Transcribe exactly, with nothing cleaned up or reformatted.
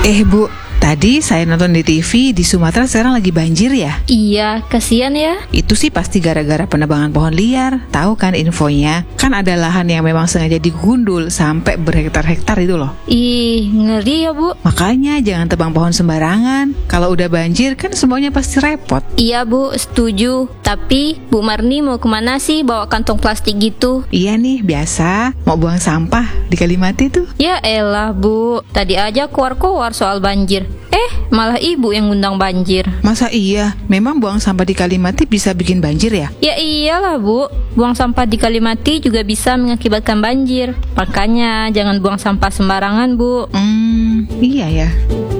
Eh Bu, tadi saya nonton di T V di Sumatera sekarang lagi banjir ya? Iya, kasihan ya. Itu sih pasti gara-gara penebangan pohon liar. Tahu kan infonya? Kan ada lahan yang memang sengaja digundul sampai berhektar-hektar itu loh. Ih, ngeri ya Bu. Makanya jangan tebang pohon sembarangan. Kalau udah banjir kan semuanya pasti repot. Iya Bu, setuju. Tapi Bu Marni mau kemana sih bawa kantong plastik gitu? Iya nih, biasa mau buang sampah di Kalimati tuh. Ya elah Bu, tadi aja keluar-keluar soal banjir. Eh, malah ibu yang ngundang banjir. Masa iya? Memang buang sampah di Kalimati bisa bikin banjir ya? Ya iyalah Bu, buang sampah di Kalimati juga bisa mengakibatkan banjir. Makanya jangan buang sampah sembarangan Bu. Hmm, iya ya.